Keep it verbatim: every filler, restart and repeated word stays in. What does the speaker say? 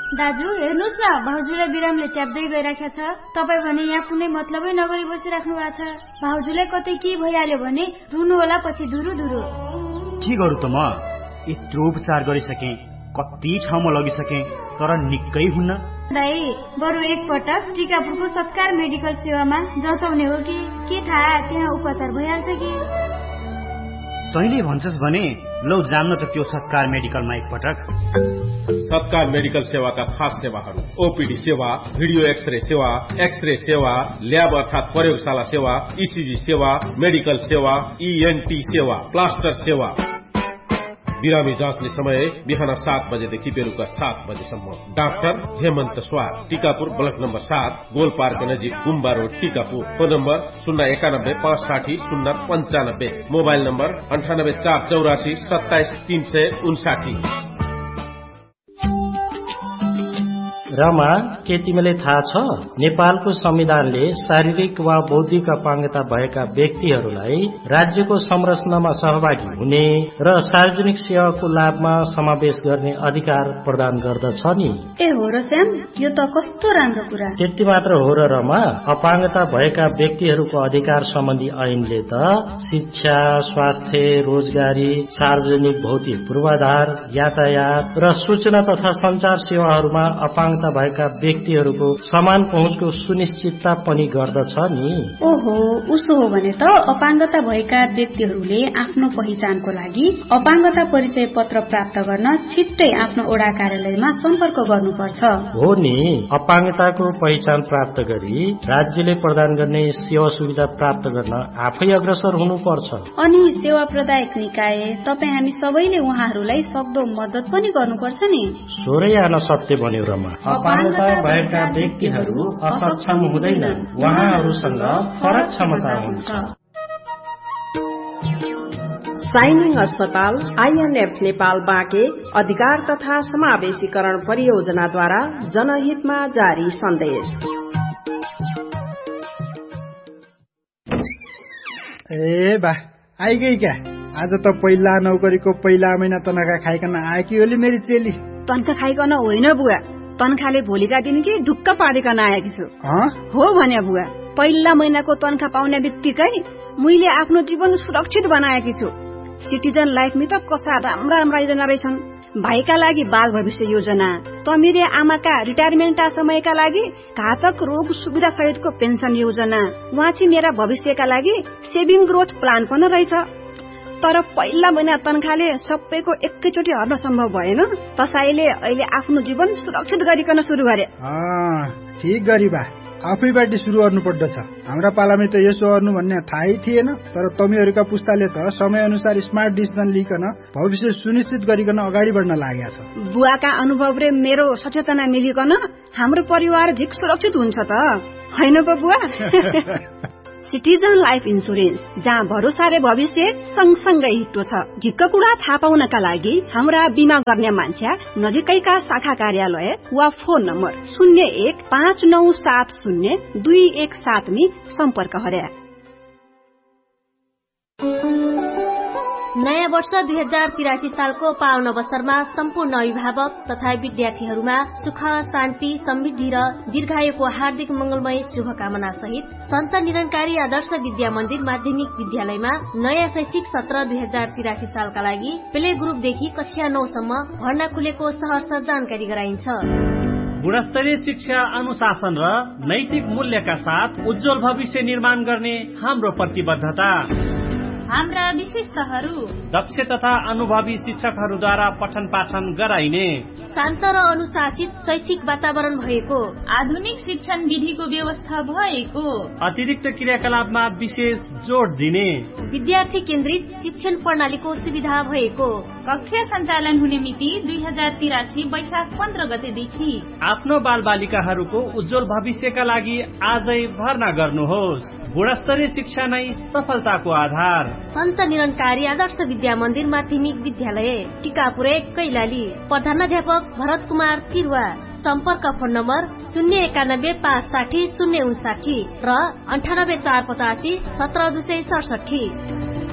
दाजु हेर्नुस् न, भाउजूलाई बिरामले च्याप्दै गइराखेको छ। तपाईँ भने यहाँ कुनै मतलबै नगरी बसिराख्नु भएको छ। भाउजूलाई कतै के भइहाल्यो भने रुनु होला पछि धुरु धुरु। के गरौँ त म? यत्रो उपचार गरिसके, कति ठाउँमा लगिसके, तर निकै हुन्न। दाइ बरु एकपटक टिकापुरको सत्कार मेडिकल सेवामा जचाउने हो कि के थाहा, त्यहाँ उपचार भइहाल्छ कि। तैँले भन्छस् भने लौ जान्न त त्यो सत्कार मेडिकलमा एकपटक। सत्कार मेडिकल सेवाका खास सेवाहरू: ओपीडी सेवा, भिडियो एक्सरे सेवा, एक्सरे सेवा, ल्याब अर्थात प्रयोगशाला सेवा, ईसीजी सेवा, मेडिकल सेवा, ईएनटी सेवा, प्लास्टर सेवा। बिरामी जाँच्ने समय बिहान सात बजेदेखि बेलुका सात बजेसम्म। डाक्टर हेमन्त स्वार, टीकापुर ब्लक नम्बर सात, गोल पार्क नजिक गुम्बा रोड, टीकापुर। फोन नम्बर शून्य एकानब्बे पाँच साठी शून्य पञ्चानब्बे। मोबाइल नम्बर अन्ठानब्बे चार चौरासी सत्ताइस तीन सय उन्साठी। रमा, के तिमीलाई थाहा छ नेपालको संविधानले शारीरिक वा बौद्धिक अपाङ्गता भएका व्यक्तिहरूलाई राज्यको संरचनामा सहभागी हुने र सार्वजनिक सेवाको लाभमा समावेश गर्ने अधिकार प्रदान गर्दछ नि। ए हो र श्याम, यो त कस्तो राम्रो कुरा। त्यति मात्र हो र रमा, अपाङ्गता भएका व्यक्तिहरूको अधिकार सम्बन्धी ऐनले त शिक्षा, स्वास्थ्य, रोजगारी, सार्वजनिक भौतिक पूर्वाधार, यातायात र सूचना तथा संचार सेवाहरूमा अपाङ्गता भएका व्यक्तिहरूको समान पहुँचको सुनिश्चितता पनि गर्दछ नि। ओहो, उसो हो भने त अपाङ्गता भएका व्यक्तिहरूले आफ्नो पहिचानको लागि अपाङ्गता परिचय पत्र प्राप्त गर्न छिट्टै आफ्नो ओडा कार्यालयमा सम्पर्क गर्नुपर्छ। हो नि, अपाङ्गताको पहिचान प्राप्त गरी राज्यले प्रदान गर्ने सेवा सुविधा प्राप्त गर्न आफै अग्रसर हुनुपर्छ। अनि सेवा प्रदायक निकाय, तपाईँ हामी सबैले उहाँहरूलाई सक्दो मद्दत पनि गर्नुपर्छ नि। सोरै आन सत्य भन्यो रमा। अपाङ्गता भएका व्यक्तिहरू असक्षम हुँदैनन्, उहाँहरूसँग फरक क्षमता हुन्छ। साइनिङ अस्पताल आइएनएफ नेपाल बाँके अधिकार तथा समावेशीकरण परियोजनाद्वारा जनहितमा जारी सन्देश। ए बा, आइगई क्या? आज त पहिला नौकरीको पहिला महिना तनखा खाइकन आएकी होली मेरी चेली। तनखा खाइकन होइन बुवा, तनखाले भोलिका दिन कि ढुक्क पारिकन आएकी छु। हो भने बुवा, पहिला महिनाको तनखा पाउने बित्तिकै मैले आफ्नो जीवन सुरक्षित बनाएकी छु। सिटिजन लाइफ में त कसा राम्रा राम्रा योजना रहेछन्। भाइका लागि बाल भविष्य योजना, तमिरे आमाका रिटायरमेन्टका समयका लागि घातक रोग सुविधा सहितको पेन्सन योजना, वाँची मेरा भविष्यका लागि सेभिङ ग्रोथ प्लान पनि रहेछ। तर पहिला महिना तनखाले सबैको एकैचोटि हर्न सम्भव भएन। त्यसैले अहिले आफ्नो जीवन सुरक्षित गरिकन सुरु गरे। ठीक गरी बा, आफैबाट सुरु गर्नु पर्दछ। हाम्रा पालामा त यसो गर्नु भन्ने थाहै थिएन। तर तमीहरूका पुस्ताले त समय अनुसार स्मार्ट डिसिजन लिइकन भविष्य सुनिश्चित गरिकन अगाडि बढ्न लागेको छ। बुवाका अनुभव र मेरो सचेतना मिलिकन हाम्रो परिवार झिक सुरक्षित हुन्छ त हैन पो बुवा? सिटिजन लाइफ इन्सुरेन्स, जहाँ भरोसा र भविष्य सँगसँगै हिट्टो छ। झिक्क कुरा थाहा पाउनका लागि हाम्रा बिमा गर्ने मान्छे नजिकैका शाखा कार्यालय वा फोन नम्बर शून्य एक पाँच नौ सात शून्य दुई एक सात में सम्पर्क गरे। नयाँ वर्ष दुई हजार तिरासी सालको पावन अवसरमा सम्पूर्ण अभिभावक तथा विद्यार्थीहरूमा सुख, शान्ति, समृद्धि र दीर्घायुको हार्दिक मंगलमय शुभकामना सहित सन्त निरंकारी आदर्श विद्या मन्दिर माध्यमिक विद्यालयमा नयाँ शैक्षिक सत्र दुई हजार तिरासी सालका लागि प्ले ग्रुपदेखि कक्षा नौसम्म भर्ना खुलेको सहर्ष जानकारी गराइन्छ। गुणस्तरीय शिक्षा, अनुशासन र नैतिक मूल्यका साथ उज्जवल भविष्य निर्माण गर्ने हाम्रो प्रतिबद्धता। हाम्रा विशेषताहरू: दक्ष तथा अनुभवी शिक्षकहरूद्वारा पठन पाठन गराइने, शान्त र अनुशासित शैक्षिक वातावरण भएको, आधुनिक शिक्षण विधिको व्यवस्था भएको, अतिरिक्त क्रियाकलापमा विशेष जोड दिने, विद्यार्थी केन्द्रित शिक्षण प्रणालीको सुविधा भएको। कक्षा सञ्चालन हुने मिति दुई हजार तिरासी वैशाख पन्ध्र गतेदेखि। आफ्नो बाल बालिकाहरूको उज्जवल भविष्यका लागि आजै भर्ना गर्नुहोस्। गुणस्तरीय शिक्षा नै सफलताको आधार। सन्त निरंकारी आदर्श विद्या मन्दिर माध्यमिक विद्यालय, टिकापुर एक, कैलाली। प्रधानाध्यापक भरत कुमार तिरुवा। सम्पर्क फोन नम्बर शून्य एकानब्बे पाँच साठी शून्य उन्साठी र अन्ठानब्बे चार पचासी सत्र दुई सय सडसठी।